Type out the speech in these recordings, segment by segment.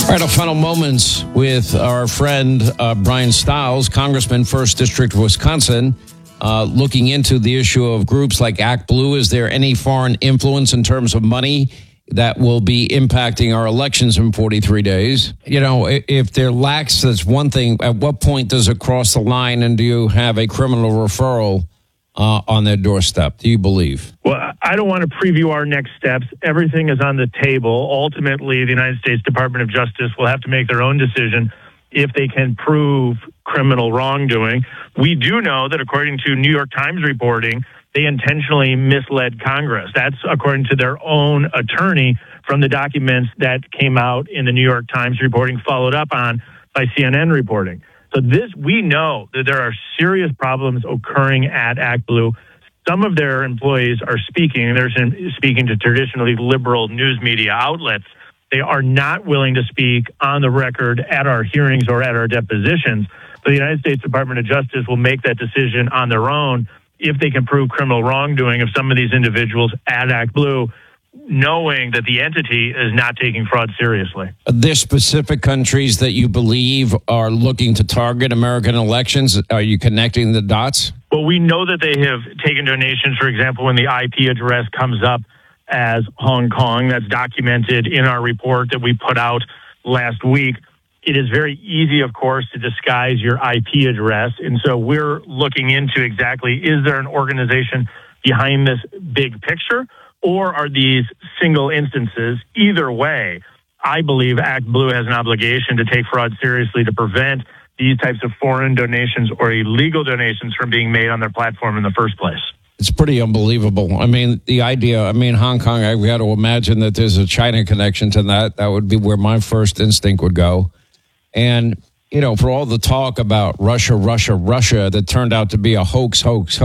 All right, our final moments with our friend Brian Stiles, Congressman, 1st District of Wisconsin, looking into the issue of groups like Act Blue. Is there any foreign influence in terms of money that will be impacting our elections in 43 days? You know, if they're lax, that's one thing. At what point does it cross the line, and do you have a criminal referral on their doorstep, do you believe? Well, I don't want to preview our next steps. Everything is on the table. Ultimately, the United States Department of Justice will have to make their own decision if they can prove criminal wrongdoing. We do know that according to New York Times reporting, they intentionally misled Congress. That's according to their own attorney from the documents that came out in the New York Times reporting, followed up on by CNN reporting. So we know that there are serious problems occurring at Act Blue. Some of their employees are speaking. They're speaking to traditionally liberal news media outlets. They are not willing to speak on the record at our hearings or at our depositions. But the United States Department of Justice will make that decision on their own if they can prove criminal wrongdoing of some of these individuals at Act Blue, knowing that the entity is not taking fraud seriously. Are there specific countries that you believe are looking to target American elections? Are you connecting the dots? Well, we know that they have taken donations. For example, when the IP address comes up as Hong Kong, that's documented in our report that we put out last week. It is very easy, of course, to disguise your IP address. And so we're looking into exactly, is there an organization behind this big picture? Or are these single instances? Either way, I believe Act Blue has an obligation to take fraud seriously to prevent these types of foreign donations or illegal donations from being made on their platform in the first place. It's pretty unbelievable. I mean, the idea, Hong Kong, I've got to imagine that there's a China connection to that. That would be where my first instinct would go. And, you know, for all the talk about Russia that turned out to be a hoax,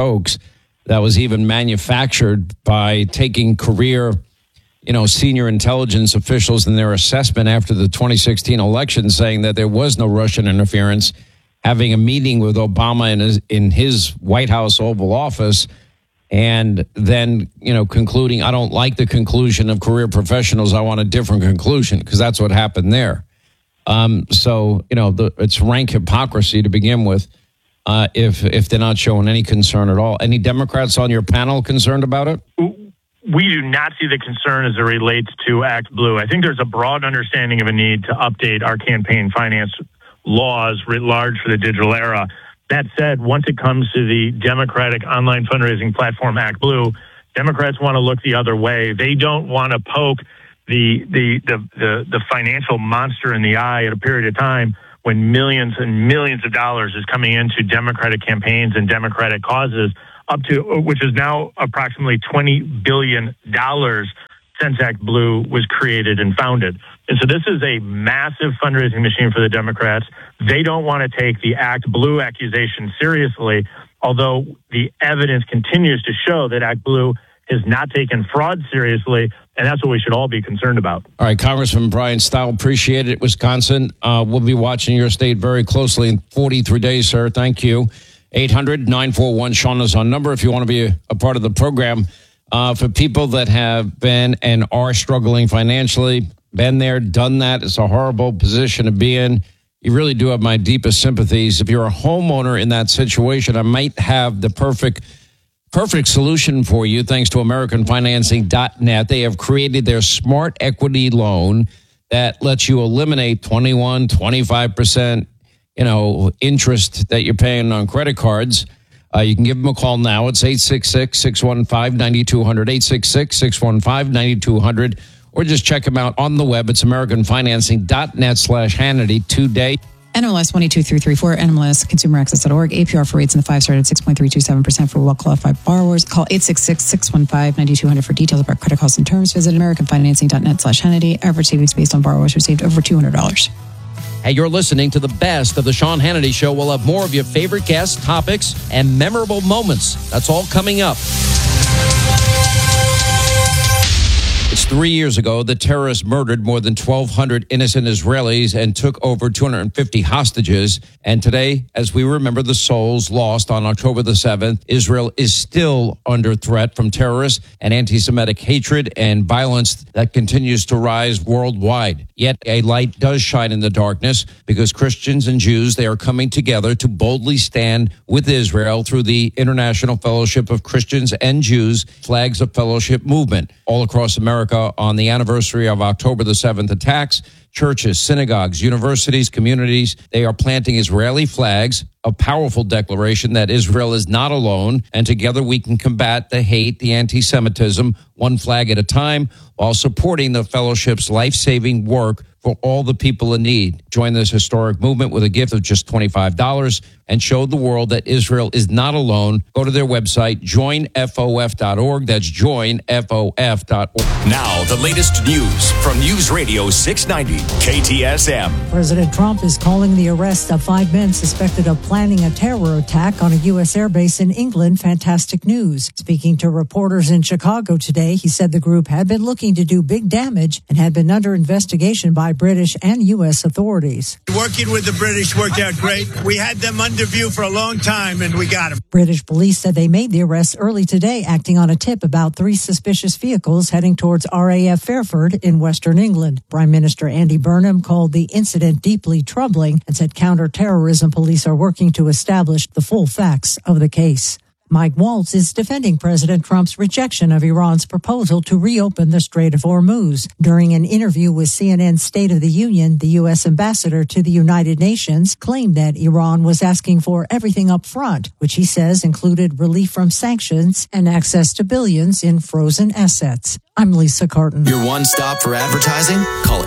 that was even manufactured by taking career, senior intelligence officials in their assessment after the 2016 election saying that there was no Russian interference, having a meeting with Obama in his White House Oval Office, and then, concluding, I don't like the conclusion of career professionals. I want a different conclusion, because that's what happened there. It's rank hypocrisy to begin with. If they're not showing any concern at all. Any Democrats on your panel concerned about it? We do not see the concern as it relates to Act Blue. I think there's a broad understanding of a need to update our campaign finance laws writ large for the digital era. That said, once it comes to the Democratic online fundraising platform Act Blue, Democrats want to look the other way. They don't want to poke the financial monster in the eye at a period of time when millions and millions of dollars is coming into Democratic campaigns and Democratic causes, which is now approximately $20 billion since Act Blue was created and founded. And so this is a massive fundraising machine for the Democrats. They don't want to take the Act Blue accusation seriously, although the evidence continues to show that Act Blue has not taken fraud seriously, and that's what we should all be concerned about. All right, Congressman Brian Stiles, appreciate it, Wisconsin. We'll be watching your state very closely in 43 days, sir. Thank you. 800-941-SEAN is our number if you want to be a part of the program. For people that have been and are struggling financially, been there, done that, it's a horrible position to be in. You really do have my deepest sympathies. If you're a homeowner in that situation, I might have the perfect solution for you, thanks to AmericanFinancing.net. They have created their Smart Equity Loan that lets you eliminate 21, 25%, interest that you're paying on credit cards. You can give them a call now. It's 866-615-9200, 866-615-9200, or just check them out on the web. It's AmericanFinancing.net/Hannity today. NMLS 123334, NMLSConsumerAccess.org. APR for rates in the 5-star at 6.327% for well-qualified borrowers. Call 866-615-9200 for details about credit costs and terms. Visit AmericanFinancing.net/Hannity. Average savings based on borrowers received over $200. Hey, you're listening to the best of the Sean Hannity Show. We'll have more of your favorite guests, topics, and memorable moments. That's all coming up. It's 3 years ago the terrorists murdered more than 1,200 innocent Israelis and took over 250 hostages. And today, as we remember the souls lost on October the 7th, Israel is still under threat from terrorists and anti-Semitic hatred and violence that continues to rise worldwide. Yet a light does shine in the darkness because Christians and Jews, they are coming together to boldly stand with Israel through the International Fellowship of Christians and Jews Flags of Fellowship movement all across America. On the anniversary of October the 7th attacks, churches, synagogues, universities, communities, they are planting Israeli flags, a powerful declaration that Israel is not alone, and together we can combat the hate, the anti-Semitism, one flag at a time, while supporting the fellowship's life-saving work for all the people in need. Join this historic movement with a gift of just $25 and show the world that Israel is not alone. Go to their website, joinfof.org. That's joinfof.org. Now, the latest news from News Radio 690 KTSM. President Trump is calling the arrest of 5 men suspected of planning a terror attack on a U.S. airbase in England fantastic news. Speaking to reporters in Chicago today, he said the group had been looking to do big damage and had been under investigation by British and U.S. authorities. Working with the British worked out great. We had them under view for a long time, and we got them. British police said they made the arrest early today, acting on a tip about 3 suspicious vehicles heading towards RAF Fairford in Western England. Prime Minister Andy Burnham called the incident deeply troubling and said counter-terrorism police are working to establish the full facts of the case. Mike Waltz is defending President Trump's rejection of Iran's proposal to reopen the Strait of Hormuz. During an interview with CNN's State of the Union, the U.S. ambassador to the United Nations claimed that Iran was asking for everything up front, which he says included relief from sanctions and access to billions in frozen assets. I'm Lisa Carton. Your one stop for advertising? Call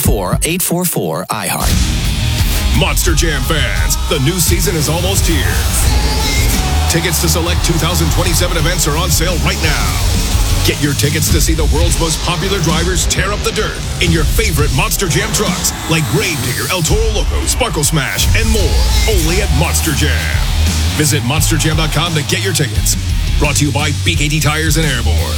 844-844-iHeart. Monster Jam fans, the new season is almost here. Tickets to select 2027 events are on sale right now. Get your tickets to see the world's most popular drivers tear up the dirt in your favorite Monster Jam trucks like Gravedigger, El Toro Loco, Sparkle Smash, and more. Only at Monster Jam. Visit monsterjam.com to get your tickets. Brought to you by BKT Tires and Airborne.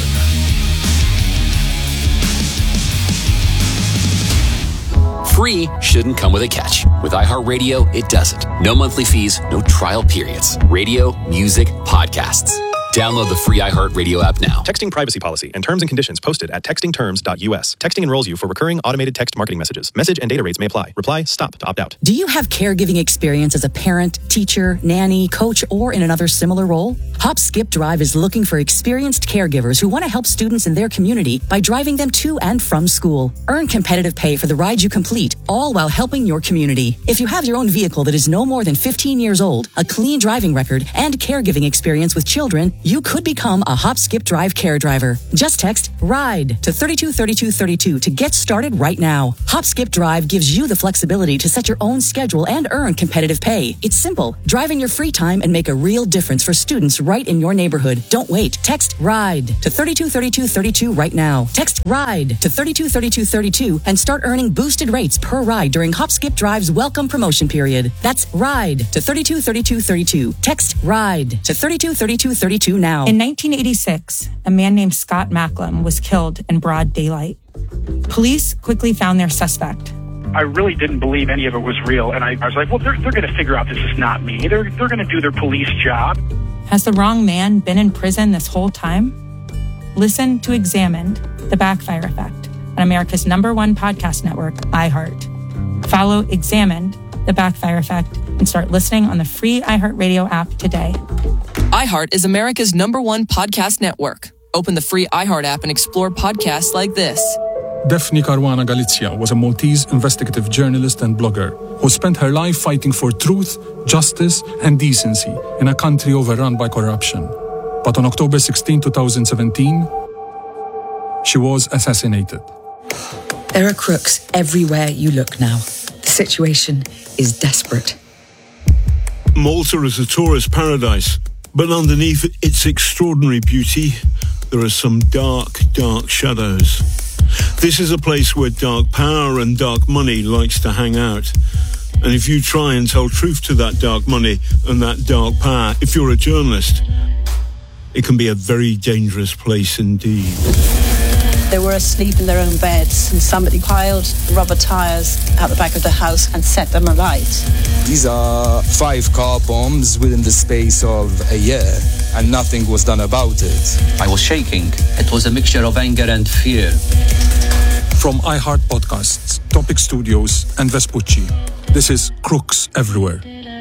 Free shouldn't come with a catch. With iHeartRadio, it doesn't. No monthly fees, no trial periods. Radio, music, podcasts. Download the free iHeartRadio app now. Texting privacy policy and terms and conditions posted at textingterms.us. Texting enrolls you for recurring automated text marketing messages. Message and data rates may apply. Reply STOP to opt out. Do you have caregiving experience as a parent, teacher, nanny, coach, or in another similar role? Hop Skip Drive is looking for experienced caregivers who want to help students in their community by driving them to and from school. Earn competitive pay for the rides you complete, all while helping your community. If you have your own vehicle that is no more than 15 years old, a clean driving record, and caregiving experience with children, you could become a Hop Skip Drive care driver. Just text RIDE to 323232 to get started right now. Hop Skip Drive gives you the flexibility to set your own schedule and earn competitive pay. It's simple. Drive in your free time and make a real difference for students right in your neighborhood. Don't wait. Text RIDE to 323232 right now. Text RIDE to 323232 and start earning boosted rates per ride during Hop Skip Drive's welcome promotion period. That's RIDE to 323232. Text RIDE to 323232 now. In 1986, a man named Scott Macklem was killed in broad daylight. Police quickly found their suspect. I really didn't believe any of it was real, and I was like, well, they're going to figure out this is not me. They're going to do their police job. Has the wrong man been in prison this whole time? Listen to Examined, The Backfire Effect, on America's #1 podcast network, iHeart. Follow Examined, The Backfire Effect, and start listening on the free iHeartRadio app today. iHeart is America's #1 podcast network. Open the free iHeart app and explore podcasts like this. Daphne Caruana Galizia was a Maltese investigative journalist and blogger who spent her life fighting for truth, justice, and decency in a country overrun by corruption. But on October 16, 2017, she was assassinated. There are crooks everywhere you look now. The situation is desperate. Malta is a tourist paradise, but underneath its extraordinary beauty, there are some dark, dark shadows. This is a place where dark power and dark money likes to hang out. And if you try and tell truth to that dark money and that dark power, if you're a journalist, it can be a very dangerous place indeed. They were asleep in their own beds, and somebody piled rubber tires out the back of the house and set them alight. These are 5 car bombs within the space of a year, and nothing was done about it. I was shaking. It was a mixture of anger and fear. From iHeart Podcasts, Topic Studios, and Vespucci, this is Crooks Everywhere.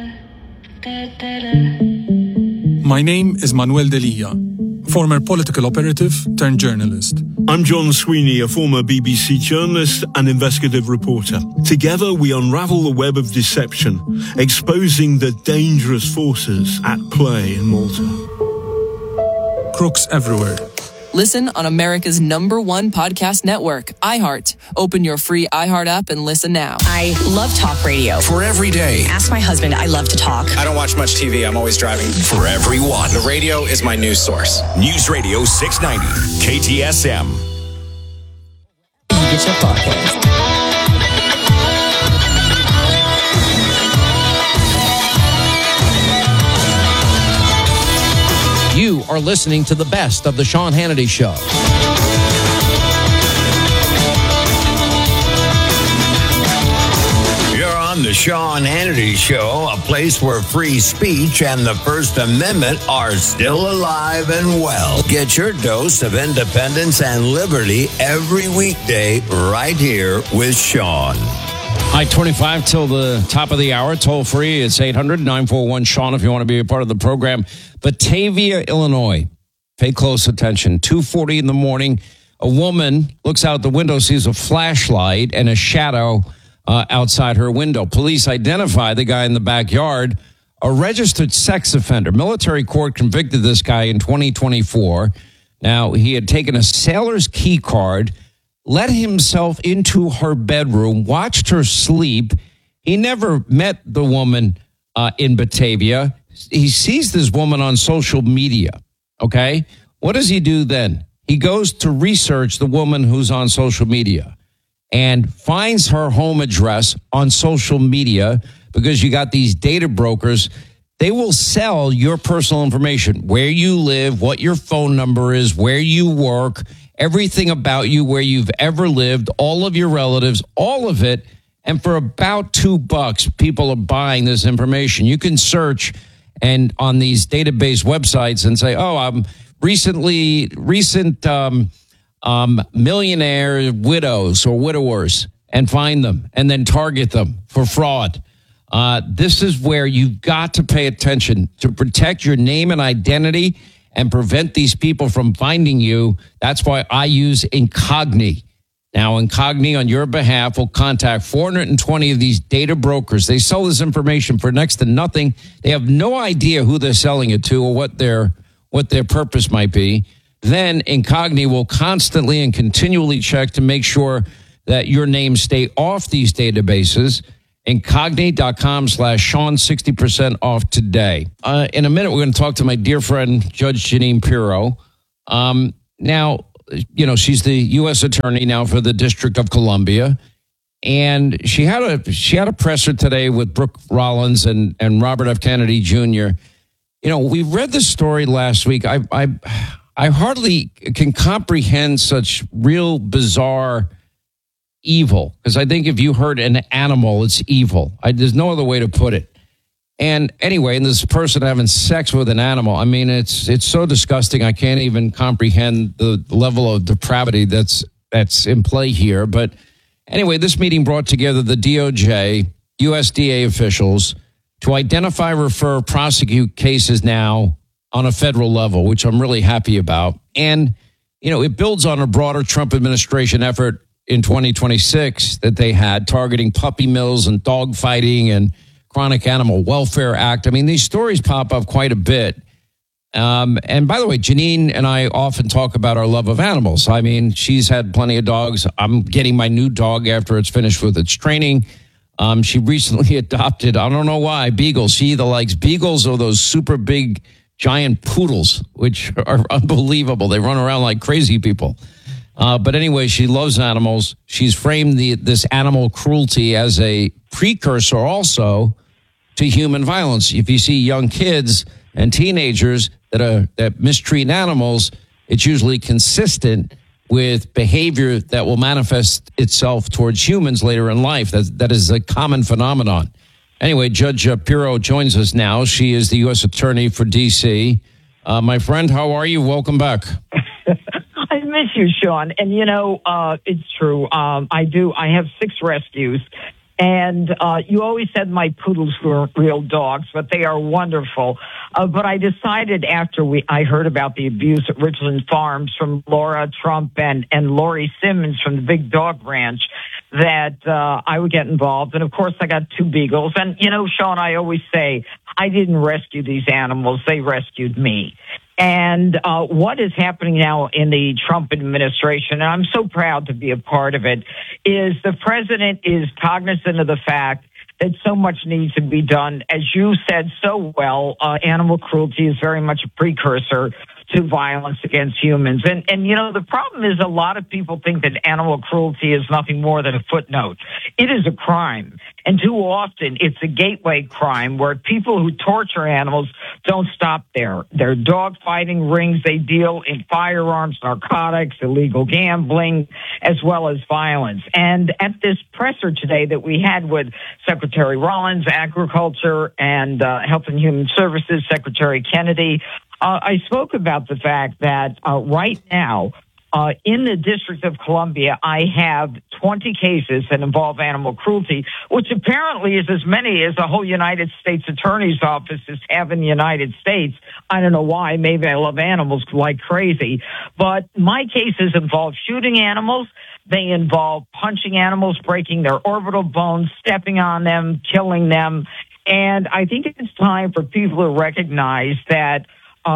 My name is Manuel Delia, former political operative turned journalist. I'm John Sweeney, a former BBC journalist and investigative reporter. Together, we unravel the web of deception, exposing the dangerous forces at play in Malta. Crooks Everywhere. Listen on America's #1 podcast network, iHeart. Open your free iHeart app and listen now. I love talk radio. For every day. Ask my husband, I love to talk. I don't watch much TV. I'm always driving. For everyone. The radio is my news source. News Radio 690, KTSM. Get your podcast. You are listening to the best of the Sean Hannity Show. You're on the Sean Hannity Show, a place where free speech and the First Amendment are still alive and well. Get your dose of independence and liberty every weekday right here with Sean. I-25 till the top of the hour, toll free. It's 800-941-SEAN if you want to be a part of the program. Batavia, Illinois. Pay close attention. 2:40 in the morning, a woman looks out the window, sees a flashlight and a shadow outside her window. Police identify the guy in the backyard, a registered sex offender. Military court convicted this guy in 2024. Now, he had taken a sailor's key card, let himself into her bedroom, watched her sleep. He never met the woman in Batavia. He sees this woman on social media, okay? What does he do then? He goes to research the woman who's on social media and finds her home address on social media because you got these data brokers. They will sell your personal information, where you live, what your phone number is, where you work, everything about you, where you've ever lived, all of your relatives, all of it. And for about $2, people are buying this information. You can search and on these database websites and say, oh, I'm recent millionaire widows or widowers, and find them and then target them for fraud. This is where you've got to pay attention to protect your name and identity and prevent these people from finding you. That's why I use Incogni. Now, Incogni on your behalf will contact 420 of these data brokers. They sell this information for next to nothing. They have no idea who they're selling it to or what their purpose might be. Then Incogni will constantly and continually check to make sure that your names stay off these databases. Incogni.com/Sean, 60% off today. In a minute, we're going to talk to my dear friend, Judge Jeanine Pirro. Now, you know, she's the U.S. attorney now for the District of Columbia. And she had a presser today with Brooke Rollins and Robert F. Kennedy Jr. You know, we read the story last week. I hardly can comprehend such real bizarre evil, because I think if you hurt an animal, it's evil. There's no other way to put it. And anyway, and this person having sex with an animal, I mean, it's so disgusting. I can't even comprehend the level of depravity that's in play here. But anyway, this meeting brought together the DOJ, USDA officials to identify, refer, prosecute cases now on a federal level, which I'm really happy about. And, you know, it builds on a broader Trump administration effort in 2026 that they had targeting puppy mills and dog fighting and Chronic Animal Welfare Act. I mean, these stories pop up quite a bit. And by the way, Jeanine and I often talk about our love of animals. I mean, she's had plenty of dogs. I'm getting my new dog after it's finished with its training. She recently adopted, I don't know why, beagles. She either likes beagles or those super big giant poodles, which are unbelievable. They run around like crazy people. But anyway, she loves animals. She's framed this animal cruelty as a precursor also to human violence. If you see young kids and teenagers that mistreat animals, it's usually consistent with behavior that will manifest itself towards humans later in life. That is a common phenomenon. Anyway, Judge Pirro joins us now. She is the U.S. Attorney for D.C. My friend, how are you? Welcome back. I miss you, Sean. And, it's true. I have 6 rescues. And you always said my poodles were real dogs, but they are wonderful. But I decided after I heard about the abuse at Richland Farms from Laura Trump and Lori Simmons from the Big Dog Ranch that I would get involved. And, of course, I got 2 beagles. And, Sean, I always say I didn't rescue these animals. They rescued me. And what is happening now in the Trump administration, and I'm so proud to be a part of it, is the president is cognizant of the fact that so much needs to be done. As you said so well, animal cruelty is very much a precursor to violence against humans. And the problem is a lot of people think that animal cruelty is nothing more than a footnote. It is a crime. And too often it's a gateway crime where people who torture animals don't stop there. They're dog fighting rings. They deal in firearms, narcotics, illegal gambling, as well as violence. And at this presser today that we had with Secretary Rollins, Agriculture and Health and Human Services, Secretary Kennedy, I spoke about the fact that right now, in the District of Columbia, I have 20 cases that involve animal cruelty, which apparently is as many as the whole United States Attorney's offices have in the United States. I don't know why. Maybe I love animals like crazy. But my cases involve shooting animals. They involve punching animals, breaking their orbital bones, stepping on them, killing them. And I think it's time for people to recognize that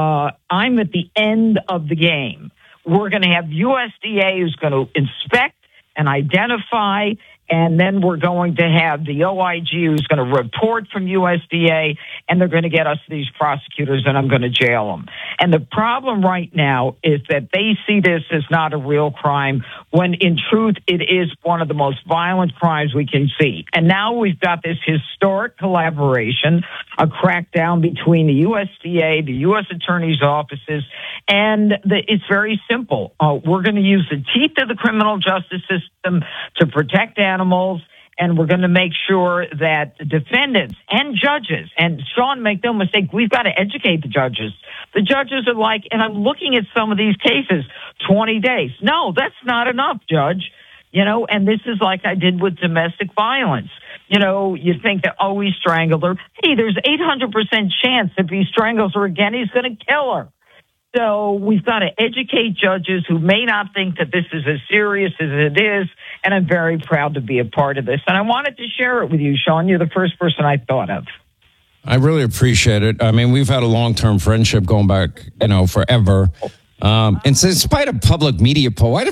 I'm at the end of the game. We're going to have USDA who's going to inspect and identify, and then we're going to have the OIG who's going to report from USDA, and they're going to get us these prosecutors, and I'm going to jail them. And the problem right now is that they see this as not a real crime, when in truth it is one of the most violent crimes we can see. And now we've got this historic collaboration, a crackdown between the USDA, the U.S. Attorney's offices, and it's very simple. We're going to use the teeth of the criminal justice system to protect animals, and we're going to make sure that defendants and judges, and Sean, make no mistake, we've got to educate the judges. The judges are like, and I'm looking at some of these cases, 20 days. No, that's not enough, Judge. And this is like I did with domestic violence. You think that, oh, he strangled her. Hey, there's 800% chance if he strangles her again, he's going to kill her. So we've got to educate judges who may not think that this is as serious as it is, and I'm very proud to be a part of this. And I wanted to share it with you, Sean. You're the first person I thought of. I really appreciate it. I mean, we've had a long-term friendship going back, forever. And so in spite of public media poll, why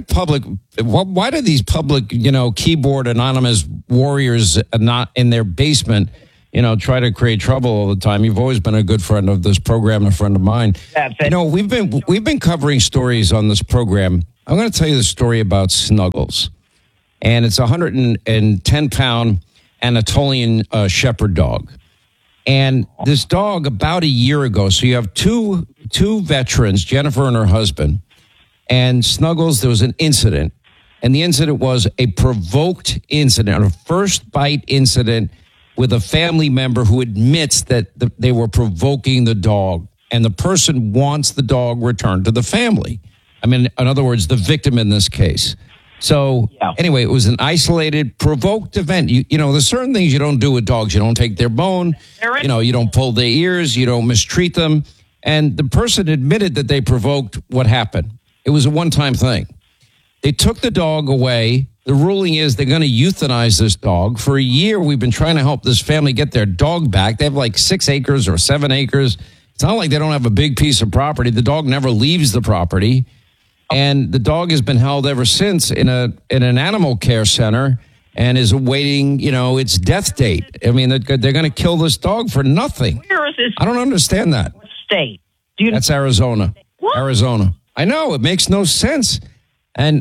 do these public, keyboard anonymous warriors not in their basement, try to create trouble all the time? You've always been a good friend of this program, a friend of mine. We've been covering stories on this program. I'm going to tell you the story about Snuggles. And it's a 110-pound Anatolian shepherd dog. And this dog, about a year ago, so you have two veterans, Jennifer and her husband, and Snuggles, there was an incident. And the incident was a provoked incident, a first bite incident with a family member who admits that they were provoking the dog. And the person wants the dog returned to the family. I mean, in other words, the victim in this case. So anyway, it was an isolated, provoked event. There's certain things you don't do with dogs. You don't take their bone. You don't pull their ears. You don't mistreat them. And the person admitted that they provoked what happened. It was a one-time thing. They took the dog away. The ruling is they're going to euthanize this dog. For a year, we've been trying to help this family get their dog back. They have like 6 acres or 7 acres. It's not like they don't have a big piece of property. The dog never leaves the property. And the dog has been held ever since in an animal care center and is awaiting, its death date. I mean, they're going to kill this dog for nothing. Where is this? I don't understand that. What state? That's Arizona. What? Arizona. I know. It makes no sense. And,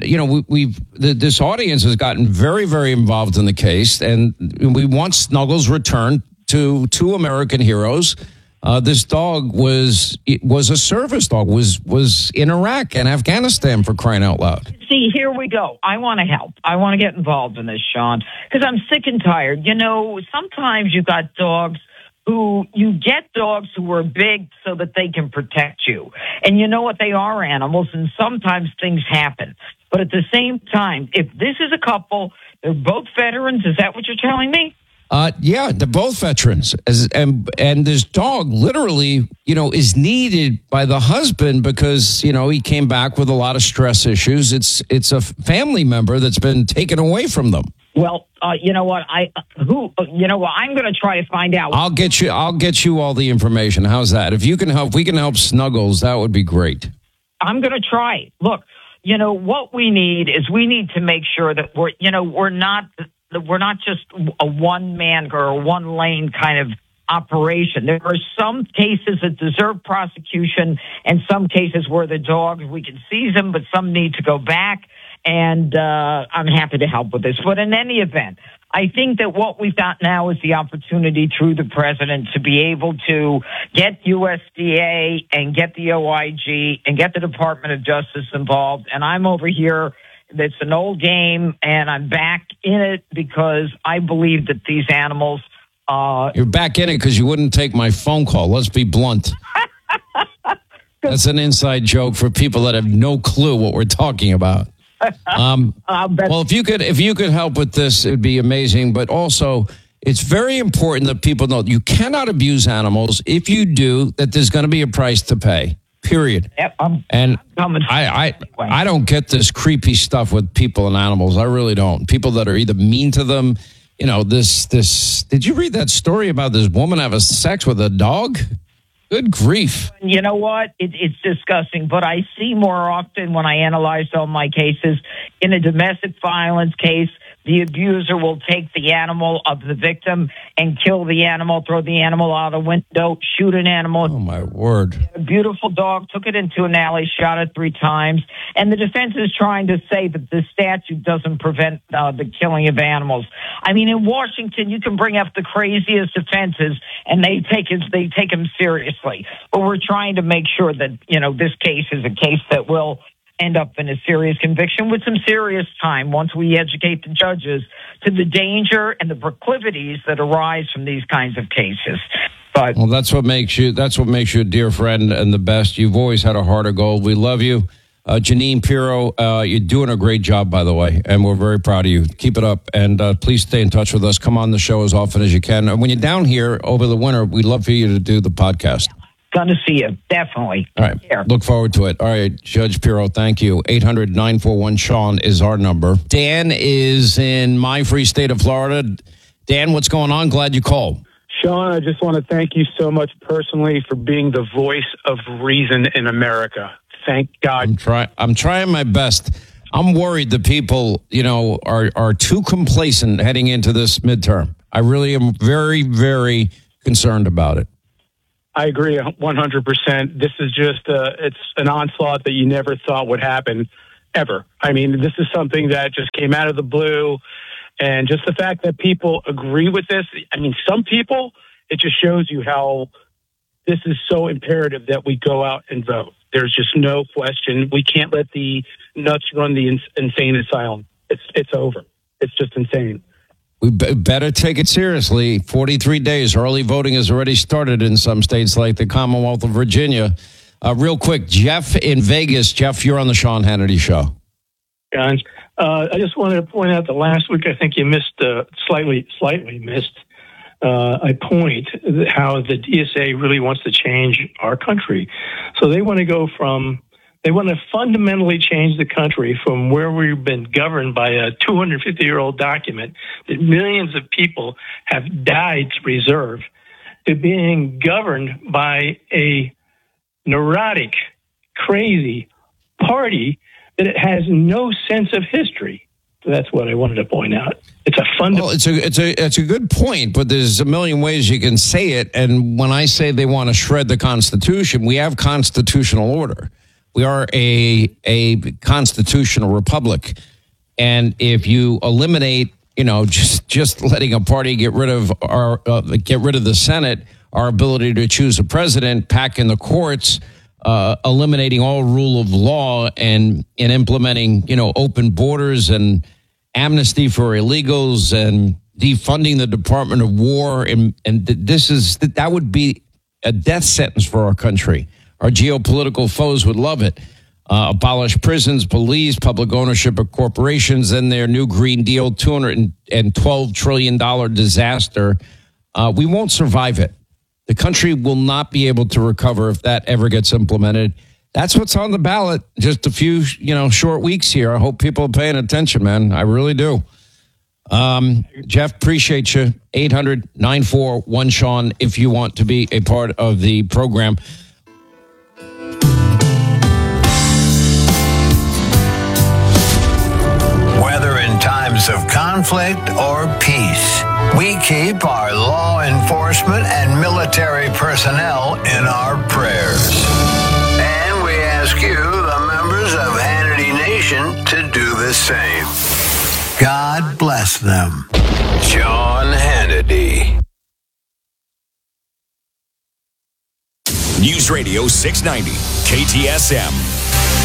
this audience has gotten very, very involved in the case. And we want Snuggles returned to two American heroes. This dog was a service dog, was in Iraq and Afghanistan, for crying out loud. See, here we go. I want to help. I want to get involved in this, Sean, because I'm sick and tired. You know, sometimes you got dogs who are big so that they can protect you. And you know what? They are animals, and sometimes things happen. But at the same time, if this is a couple, they're both veterans. Is that what you're telling me? Yeah, they're both veterans. And this dog literally, is needed by the husband because, he came back with a lot of stress issues. It's a family member that's been taken away from them. Well, you know what? I'm going to try to find out. I'll get you all the information. How's that? If we can help Snuggles, that would be great. I'm going to try. Look, what we need to make sure that we're not just a one-man or a one-lane kind of operation. There are some cases that deserve prosecution and some cases where the dogs, we can seize them, but some need to go back. And I'm happy to help with this. But in any event, I think that what we've got now is the opportunity through the president to be able to get USDA and get the OIG and get the Department of Justice involved. And I'm over here. It's an old game, and I'm back in it because I believe that these animals... You're back in it because you wouldn't take my phone call. Let's be blunt. That's an inside joke for people that have no clue what we're talking about. Well, if you could help with this, it'd be amazing. But also, it's very important that people know you cannot abuse animals. If you do, that there's going to be a price to pay. Period. Yep, I don't get this creepy stuff with people and animals. I really don't. People that are either mean to them. This. Did you read that story about this woman having sex with a dog? Good grief. You know what? It's disgusting, but I see more often when I analyze all my cases, in a domestic violence case, the abuser will take the animal of the victim and kill the animal, throw the animal out a window, shoot an animal. Oh, my word. A beautiful dog, took it into an alley, shot it 3 times. And the defense is trying to say that the statute doesn't prevent the killing of animals. I mean, in Washington, you can bring up the craziest offenses, and they take them seriously. But we're trying to make sure that, this case is a case that will end up in a serious conviction with some serious time once we educate the judges to the danger and the proclivities that arise from these kinds of cases. But that's what makes you a dear friend and the best. You've always had a heart of gold. We love you. Janine Pirro, you're doing a great job, by the way, and we're very proud of you. Keep it up, and please stay in touch with us. Come on the show as often as you can. And when you're down here over the winter, we'd love for you to do the podcast. Going to see you, definitely. All right, look forward to it. All right, Judge Pirro, thank you. 800-941-SEAN is our number. Dan is in my free state of Florida. Dan, what's going on? Glad you called. Sean, I just want to thank you so much personally for being the voice of reason in America. Thank God. I'm trying my best. I'm worried that people, are too complacent heading into this midterm. I really am very, very concerned about it. I agree 100%. This is just it's an onslaught that you never thought would happen ever. I mean, this is something that just came out of the blue. And just the fact that people agree with this, I mean, some people, it just shows you how this is so imperative that we go out and vote. There's just no question. We can't let the nuts run the insane asylum. It's over. It's just insane. We better take it seriously. 43 days. Early voting has already started in some states like the Commonwealth of Virginia. Real quick, Jeff in Vegas. Jeff, you're on the Sean Hannity Show. Guys, I just wanted to point out that last week I think you missed, slightly missed a point, how the DSA really wants to change our country. So they want to fundamentally change the country from where we've been governed by a 250-year-old document that millions of people have died to preserve to being governed by a neurotic, crazy party that it has no sense of history. So that's what I wanted to point out. It's a fundamental. Well, it's a good point, but there's a million ways you can say it. And when I say they want to shred the Constitution, we have constitutional order. We are a constitutional republic, and if you eliminate, just letting a party get rid of the Senate, our ability to choose a president, pack in the courts, eliminating all rule of law and implementing, open borders and amnesty for illegals and defunding the Department of War. And that would be a death sentence for our country. Our geopolitical foes would love it. Abolish prisons, police, public ownership of corporations, and their new Green Deal, $212 trillion disaster. We won't survive it. The country will not be able to recover if that ever gets implemented. That's what's on the ballot. Just a few, short weeks here. I hope people are paying attention, man. I really do. Jeff, appreciate you. 800-941-SEAN if you want to be a part of the program. Whether in times of conflict or peace, we keep our law enforcement and military personnel in our prayers. And we ask you, the members of Hannity Nation, to do the same. God bless them. Sean Hannity. News Radio 690, KTSM.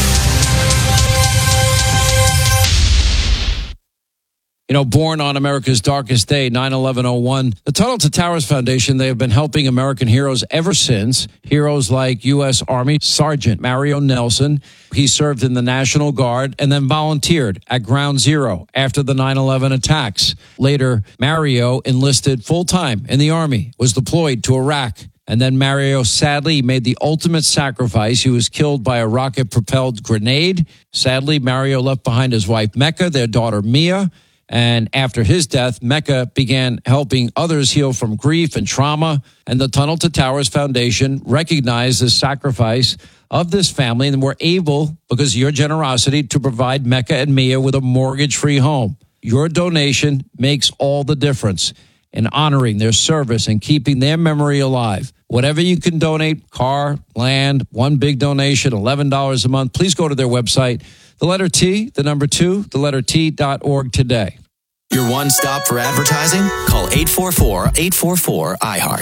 Born on America's darkest day, 9/11/01, the Tunnel to Towers Foundation, they have been helping American heroes ever since. Heroes like U.S. Army Sergeant Mario Nelson. He served in the National Guard and then volunteered at Ground Zero after the 9/11 attacks. Later, Mario enlisted full-time in the Army, was deployed to Iraq. And then Mario sadly made the ultimate sacrifice. He was killed by a rocket-propelled grenade. Sadly, Mario left behind his wife, Mecca, their daughter, Mia. And after his death, Mecca began helping others heal from grief and trauma. And the Tunnel to Towers Foundation recognized the sacrifice of this family and were able, because of your generosity, to provide Mecca and Mia with a mortgage-free home. Your donation makes all the difference in honoring their service and keeping their memory alive. Whatever you can donate, car, land, one big donation, $11 a month, please go to their website. The letter T, the number 2, the letter T.org today. Your one stop for advertising? Call 844-844-iHeart.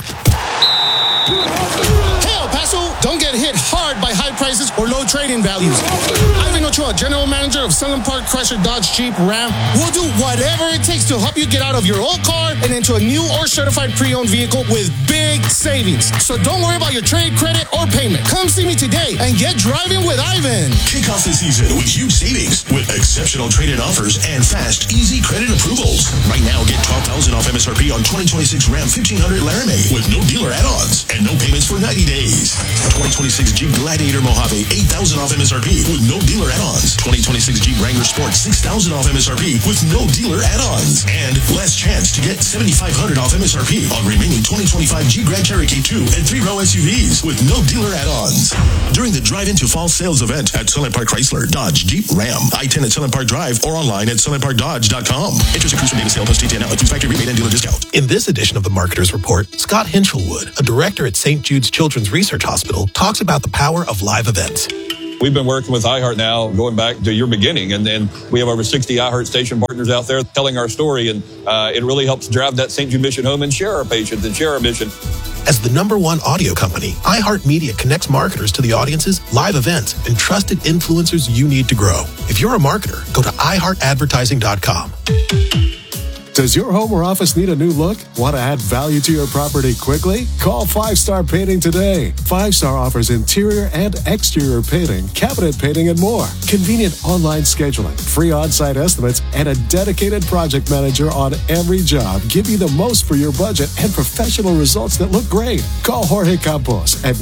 Hey, El Paso, don't get hit hard by high prices or low trading values. Ivan Ochoa, General Manager of Sunland Park Chrysler Dodge Jeep Ram, will do whatever it takes to help you get out of your old car and into a new or certified pre-owned vehicle with big savings. So don't worry about your trade, credit, or payment. Come see me today and get driving with Ivan. Kick off the season with huge savings with exceptional trade-in offers and fast, easy credit approvals. Right now, get $12,000 off MSRP on 2026 Ram 1500 Laramie with no dealer add-ons and no payments for 90 days. 2026 Jeep Gladiator Mojave, $8,000 off MSRP with no dealer add-ons. 2026 Jeep Wrangler Sport, $6,000 off MSRP with no dealer add-ons. And last chance to get $7,500 off MSRP on remaining 2025 Jeep Grand Cherokee 2 and 3-row SUVs with no dealer add-ons. During the Drive Into Fall Sales event at Sunland Park Chrysler, Dodge, Jeep, Ram, I-10 at Sunland Park Drive, or online at sunlandparkdodge.com. Interest accrues from date of sale plus TTN includes factory rebate and dealer discount. In this edition of the Marketer's Report, Scott Hinchelwood, a director at St. Jude's Children's Research Hospital, talks about the power of live events. We've been working with iHeart now going back to your beginning, and then we have over 60 iHeart station partners out there telling our story, and it really helps drive that St. Jude mission home and share our patients and share our mission. As the #1 audio company, iHeartMedia connects marketers to the audiences, live events, and trusted influencers you need to grow. If you're a marketer, go to iHeartAdvertising.com. Does your home or office need a new look? Want to add value to your property quickly? Call 5 Star Painting today. 5 Star offers interior and exterior painting, cabinet painting, and more. Convenient online scheduling, free on-site estimates, and a dedicated project manager on every job give you the most for your budget and professional results that look great. Call Jorge Campos at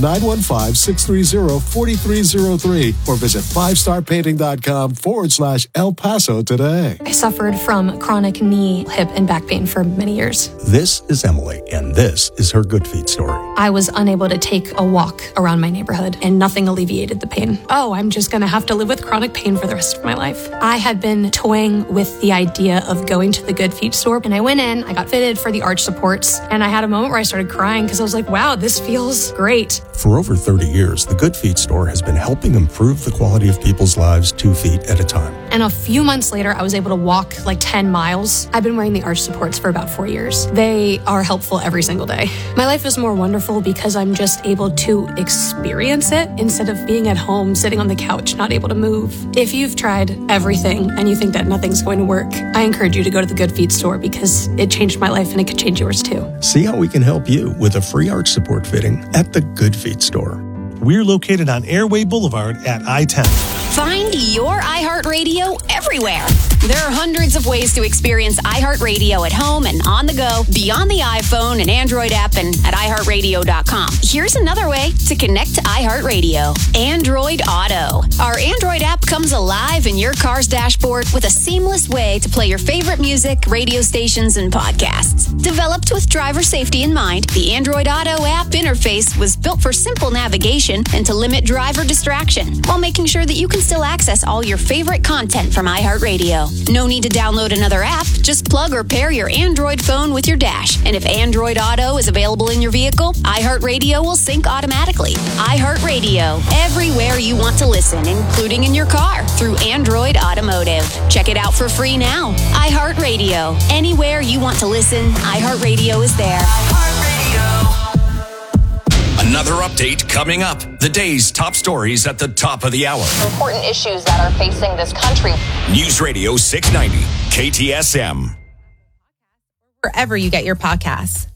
915-630-4303 or visit 5starpainting.com/El Paso today. I suffered from chronic knee, hip, and back pain for many years. This is Emily, and this is her Good Feet story. I was unable to take a walk around my neighborhood, and nothing alleviated the pain. Oh, I'm just going to have to live with chronic pain for the rest of my life. I had been toying with the idea of going to the Good Feet store, and I went in, I got fitted for the arch supports, and I had a moment where I started crying because I was like, wow, this feels great. For over 30 years, the Good Feet store has been helping improve the quality of people's lives 2 feet at a time. And a few months later, I was able to walk like 10 miles. I've been wearing the arch supports for about 4 years. They are helpful every single day. My life is more wonderful because I'm just able to experience it instead of being at home, sitting on the couch, not able to move. If you've tried everything and you think that nothing's going to work, I encourage you to go to the Good Feet store because it changed my life and it could change yours too. See how we can help you with a free arch support fitting at the Good Feet store. We're located on Airway Boulevard at I-10. Find your iHeartRadio everywhere. There are hundreds of ways to experience iHeartRadio at home and on the go, beyond the iPhone and Android app and at iHeartRadio.com. Here's another way to connect to iHeartRadio. Android Auto. Our Android app comes alive in your car's dashboard with a seamless way to play your favorite music, radio stations, and podcasts. Developed with driver safety in mind, the Android Auto app interface was built for simple navigation and to limit driver distraction, while making sure that you can still access all your favorite content from iHeartRadio. No need to download another app. Just plug or pair your Android phone with your dash. And if Android Auto is available in your vehicle, iHeartRadio will sync automatically. iHeartRadio, everywhere you want to listen, including in your car, through Android Automotive. Check it out for free now. iHeartRadio, anywhere you want to listen, iHeartRadio is there. Another update coming up. The day's top stories at the top of the hour. Important issues that are facing this country. News Radio 690, KTSM. Wherever you get your podcasts.